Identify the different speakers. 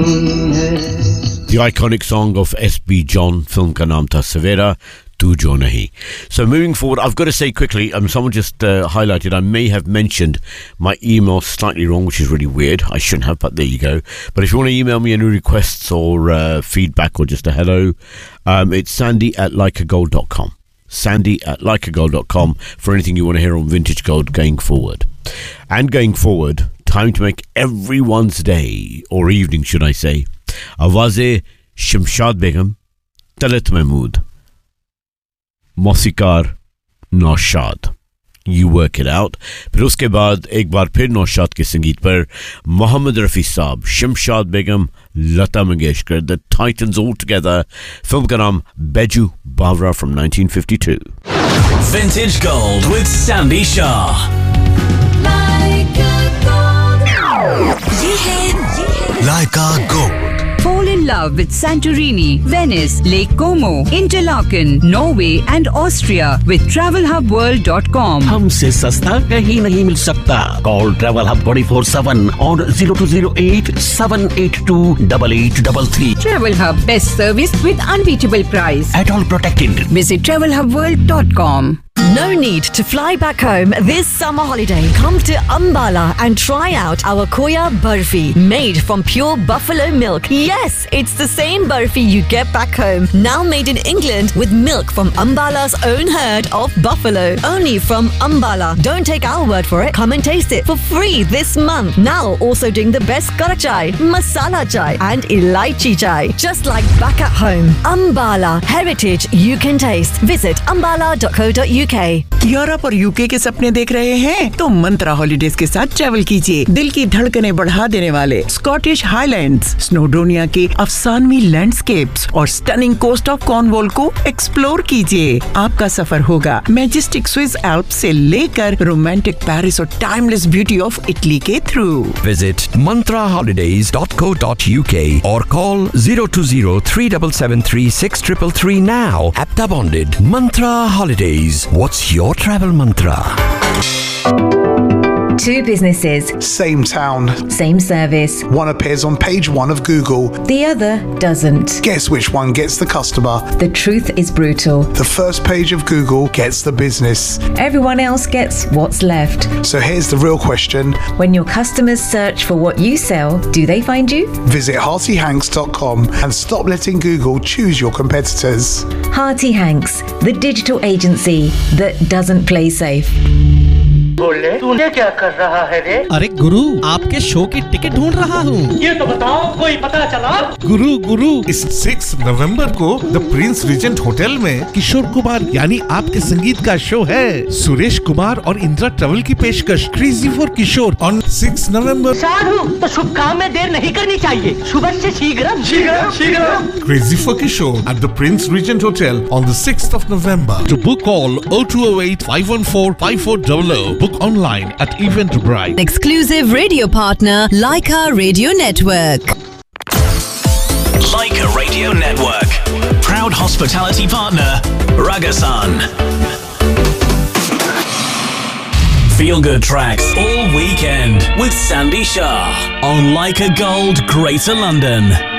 Speaker 1: The iconic song of S.B. John, film ka naam tha Savera, Tu Jo Nahi. So moving forward, I've got to say quickly, someone just highlighted, I may have mentioned my email slightly wrong, which is really weird. I shouldn't have, but there you go. But if you want to email me any requests or feedback or just a hello, it's sandy@likeagold.com. sandy@likeagold.com for anything you want to hear on Vintage Gold going forward. And going forward, time to make everyone's day, or evening should I say, Awaze Shamshad Begum, Talat Mahmood, Mausikar Naushad. You work it out. फिर उसके बाद एक बार फिर नौशाद के संगीत पर मोहम्मद रफ़ी साहब, Shamshad Begum, Lata Mangeshkar, the Titans all together. Film का नाम Beju Bawra from 1952.
Speaker 2: Vintage Gold with Sandy Shah.
Speaker 3: Laika Gold.
Speaker 4: Fall in love with Santorini, Venice, Lake Como, Interlaken, Norway and Austria with TravelHubWorld.com.
Speaker 5: हमसे सस्ता कहीं नहीं मिल सकता. Call Travel Hub 24/7 on 0208-782-8833.
Speaker 4: Travel Hub, best service with unbeatable price.
Speaker 5: At all protected.
Speaker 4: Visit TravelHubWorld.com.
Speaker 6: No need to fly back home this summer holiday. Come to Ambala and try out our Koya Burfi, made from pure buffalo milk. Yes, it's the same burfi you get back home, now made in England with milk from Ambala's own herd of buffalo. Only from Ambala. Don't take our word for it. Come and taste it for free this month. Now also doing the best kara chai, masala chai and elaichi chai. Just like back at home. Ambala, heritage you can taste. Visit ambala.co.uk.
Speaker 7: Europe और UK के सपने देख रहे हैं तो मंत्रा holidays के साथ travel कीजिए. दिल की धड़कनें बढ़ा देने वाले स्कॉटिश हाईलैंड्स, स्नोडोनिया के अफसानवी लैंडस्केप्स और स्टनिंग कोस्ट ऑफ कॉर्नवॉल को एक्सप्लोर कीजिए. आपका सफर होगा मैजेस्टिक स्विस एल्प्स से लेकर रोमांटिक पेरिस और टाइमलेस ब्यूटी ऑफ इटली के through.
Speaker 8: Visit mantraholidays.co.uk or call 020-3773-6333 now. Apta bonded. Mantra Holidays. What's your travel mantra?
Speaker 9: Two businesses.
Speaker 10: Same town.
Speaker 9: Same service.
Speaker 10: One appears on page 1 of Google.
Speaker 9: The other doesn't.
Speaker 10: Guess which one gets the customer?
Speaker 9: The truth is brutal.
Speaker 10: The first page of Google gets the business.
Speaker 9: Everyone else gets what's left.
Speaker 10: So here's the real question.
Speaker 9: When your customers search for what you sell, do they find you?
Speaker 10: Visit heartyhanks.com and stop letting Google choose your competitors.
Speaker 9: Hearty Hanks, the digital agency that doesn't play safe.
Speaker 11: बोले तूने क्या कर रहा है रे?
Speaker 12: अरे गुरु, आपके show की टिकट ढूंढ रहा हूँ.
Speaker 11: ये तो बताओ, कोई पता चला?
Speaker 13: गुरु, इस 6 नवंबर को द प्रिंस रीजेंट होटल में किशोर कुमार यानी आपके संगीत का शो है. सुरेश कुमार और इंदिरा ट्रैवल की पेशकश क्रेजी फॉर किशोर ऑन 6 नवंबर.
Speaker 11: साधु, तो शुभ काम में देर नहीं करनी चाहिए. सुबह से शीघ्रम.
Speaker 13: Crazy for Kishore at the Prince Regent Hotel on the 6th of November. To book, call 0208-514-5400. Book online at Eventbrite.
Speaker 6: Exclusive radio partner, Laika Radio Network.
Speaker 2: Laika Radio Network. Proud hospitality partner, Ragasan. Feel good tracks all weekend with Sandy Shah on Laika Gold, Greater London.